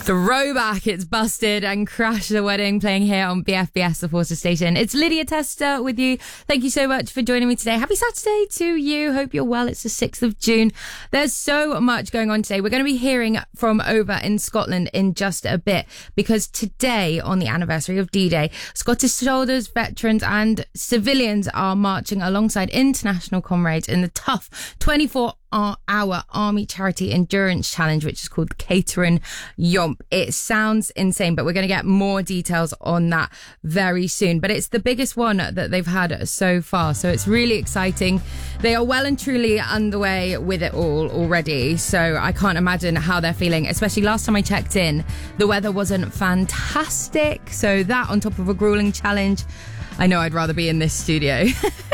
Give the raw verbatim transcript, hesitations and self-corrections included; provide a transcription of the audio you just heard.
Throwback, it's Busted and Crash the Wedding playing here on B F B S, the Forces Station. It's Lydia Tester with you. Thank you so much for joining me today. Happy Saturday to you. Hope you're well. It's the sixth of June. There's so much going on today. We're going to be hearing from over in Scotland in just a bit, because today, on the anniversary of D-Day, Scottish soldiers, veterans and civilians are marching alongside international comrades in the tough twenty-four hour Army Charity Endurance Challenge, which is called Caterin Yomp. It sounds insane, but we're going to get more details on that very soon. But it's the biggest one that they've had so far, so it's really exciting. They are well and truly underway with it all already, so I can't imagine how they're feeling, especially last time I checked in, the weather wasn't fantastic, so that on top of a grueling challenge, I know I'd rather be in this studio.